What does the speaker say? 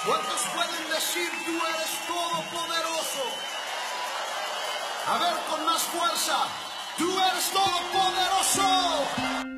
¿Cuántos pueden decir tú eres todopoderoso? A ver, con más fuerza. Tú eres todopoderoso.